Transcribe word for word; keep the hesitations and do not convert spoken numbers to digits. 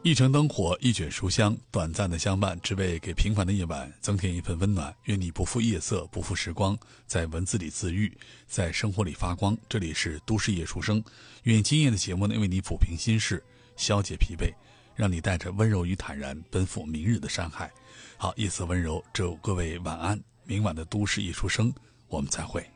一城灯火，一卷书香，短暂的相伴，只为给平凡的夜晚增添一份温暖。愿你不负夜色，不负时光，在文字里自愈，在生活里发光。这里是都市夜书声，愿今夜的节目呢，为你抚平心事，消解疲惫，让你带着温柔与坦然奔赴明日的山海。好，夜色温柔，祝各位晚安。明晚的都市夜书声，我们再会。